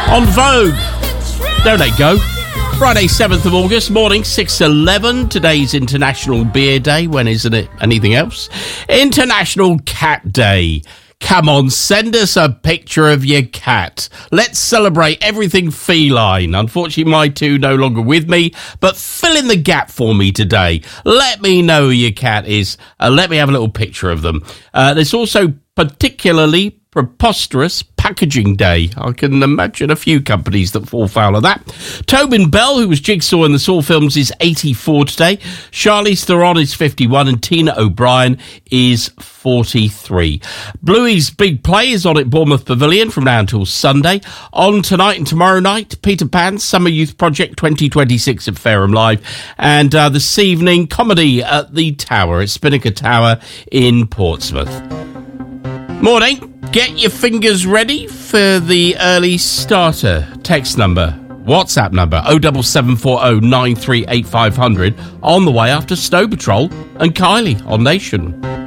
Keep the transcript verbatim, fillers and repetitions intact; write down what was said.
On Vogue, Don't Let Go. Friday, seventh of August, morning, six eleven. Today's International Beer Day. When isn't it anything else? International Cat Day. Come on, send us a picture of your cat. Let's celebrate everything feline. Unfortunately, my two no longer with me, but fill in the gap for me today. Let me know who your cat is. Uh, let me have a little picture of them. Uh, there's also particularly preposterous Packaging Day. I can imagine a few companies that fall foul of that. Tobin Bell, who was Jigsaw in the Saw films, is eighty-four today. Charlize Theron is fifty-one and Tina O'Brien is forty-three. Bluey's big play is on at Bournemouth Pavilion from now until Sunday. On tonight and tomorrow night, Peter Pan's Summer Youth Project twenty twenty-six at Fareham Live. And uh, this evening, comedy at the Tower, at Spinnaker Tower in Portsmouth. Morning. Get your fingers ready for the early starter. Text number, WhatsApp number, oh seven seven four oh nine three eight five hundred, on the way after Snow Patrol and Kylie on Nation.